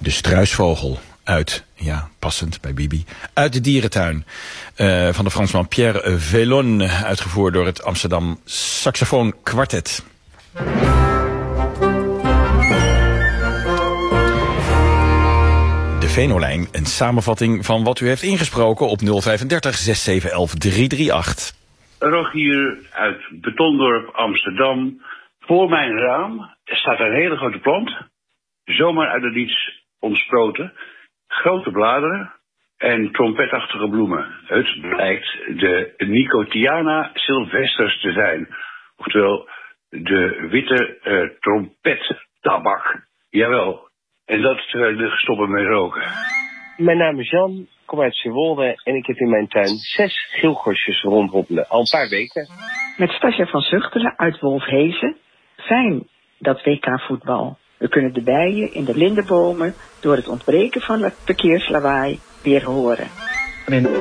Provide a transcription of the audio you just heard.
De struisvogel uit, ja, passend bij Bibi, uit de dierentuin van de Fransman Pierre Vellon, uitgevoerd door het Amsterdam Saxofoon Quartet. De Venolijn, een samenvatting van wat u heeft ingesproken op 035 6711 338. Rogier uit Betondorp, Amsterdam. Voor mijn raam staat een hele grote plant, zomaar uit het niets ontsproten. Grote bladeren en trompetachtige bloemen. Het blijkt de Nicotiana sylvestris te zijn. Oftewel de witte trompettabak. Jawel. En dat terwijl we stoppen met roken. Mijn naam is Jan, kom uit Zeewolde en ik heb in mijn tuin 6 geelgosjes rondhoppelen. Al een paar weken. Met Stasja van Zuchteren uit Wolfhezen. Fijn, dat WK-voetbal. We kunnen de bijen in de lindenbomen door het ontbreken van het verkeerslawaai weer horen.